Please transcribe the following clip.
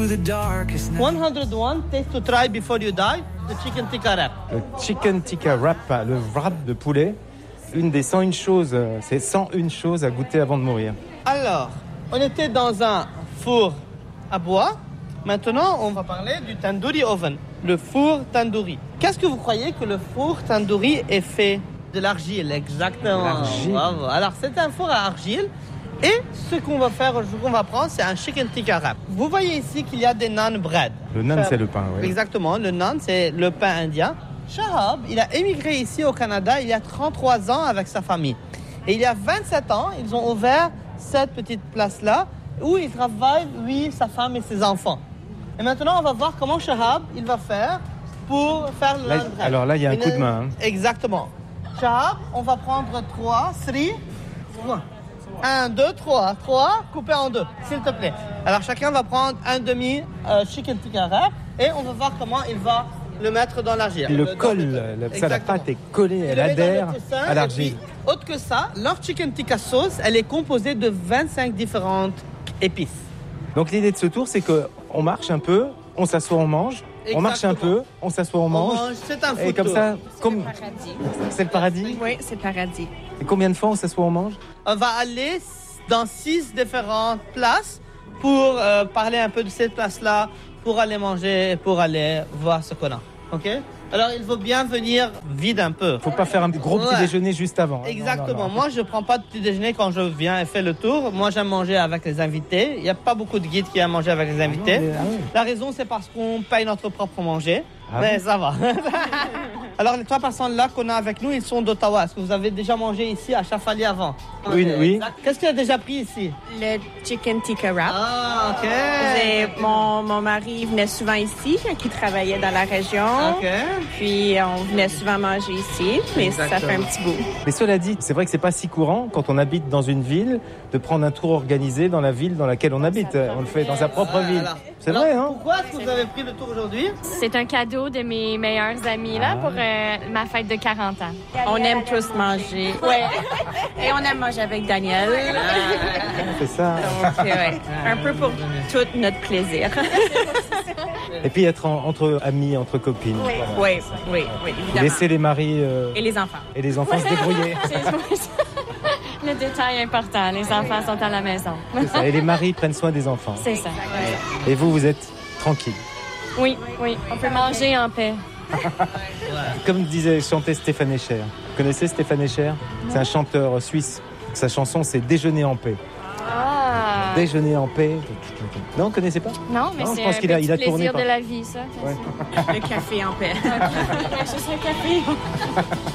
through the darkest night. 101 taste to try before you die, the chicken tikka wrap. Le chicken tikka wrap, le wrap de poulet, une des 101 choses, c'est 101 choses à goûter avant de mourir. Alors, on était dans un four à bois. Maintenant, on va parler du tandoori oven, le four tandoori. Qu'est-ce que vous croyez que le four tandoori est fait? De l'argile, exactement. L'argile. Bravo. Alors, c'est un four à argile. Et ce qu'on va faire, qu'on va prendre, c'est un chicken tikka wrap. Vous voyez ici qu'il y a des naan bread. Le naan, c'est le pain, oui. Exactement, le naan, c'est le pain indien. Shahab, il a émigré ici au Canada il y a 33 ans avec sa famille. Et il y a 27 ans, ils ont ouvert cette petite place-là où il travaille, lui, sa femme et ses enfants. Et maintenant, on va voir comment Shahab, il va faire pour faire le naan bread. Alors là, il y a un coup de main. Hein. Exactement. Shahab, on va prendre 3. 1, 2, 3. 3, coupé en 2, s'il te plaît. Alors, chacun va prendre un demi chicken tikka wrap et on va voir comment il va le mettre dans l'argile. Il le colle, la pâte est collée, elle adhère à l'argile. Autre que ça, leur chicken tikka sauce, elle est composée de 25 différentes épices. Donc l'idée de ce tour, c'est qu'on marche un peu, on s'assoit, on mange. On marche un peu, on s'assoit, on mange. C'est un food et comme tour. ça, comme... C'est le paradis. C'est le paradis? Oui, c'est le paradis. Et combien de fois on s'assoit, on mange? On va aller dans 6 différentes places pour parler un peu de cette place-là, pour aller manger, pour aller voir ce qu'on a. OK? Alors, il faut bien venir vide un peu. Faut pas faire un gros petit déjeuner juste avant. Hein. Exactement. Non. Moi, je prends pas de petit déjeuner quand je viens et fais le tour. Moi, j'aime manger avec les invités. Il n'y a pas beaucoup de guides qui aiment manger avec les invités. Oui. La raison, c'est parce qu'on paye notre propre manger. Ah Mais bon? ça va. Alors, les 3 personnes là qu'on a avec nous, ils sont d'Ottawa. Est-ce que vous avez déjà mangé ici à Chafali avant? Oui. Qu'est-ce que tu as déjà pris ici? Le chicken tikka wrap. Ah, OK. Mon mari venait souvent ici quand il travaillait dans la région. OK. Puis on venait souvent manger ici, mais ça fait un petit bout. Mais cela dit, c'est vrai que c'est pas si courant quand on habite dans une ville de prendre un tour organisé dans la ville dans laquelle on habite. On le fait dans sa propre ville. C'est vrai, hein? Pourquoi est-ce que vous avez pris le tour aujourd'hui? C'est un cadeau de mes meilleurs amis là, pour ma fête de 40 ans. On aime tous manger. Ouais. Et on aime manger avec Daniel. C'est ça. Donc, ouais, un peu pour tout notre plaisir. Et puis être entre amis, entre copines. Oui, évidemment. Laisser les maris Et les enfants. Se débrouiller. Le détail important, les enfants sont à la maison. C'est ça. Et les maris prennent soin des enfants. C'est ça. Et vous êtes tranquille. Oui, on peut manger en paix. Comme chantait Stéphane Echer. Vous connaissez Stéphane Echer? C'est un chanteur suisse. Sa chanson, c'est Déjeuner en paix. Ah! Déjeuner en paix. Non, vous ne connaissez pas? Non, mais Non, c'est je pense un qu'il a petit tourné plaisir par- de la vie, ça. Ouais. Le café en paix. Juste un café.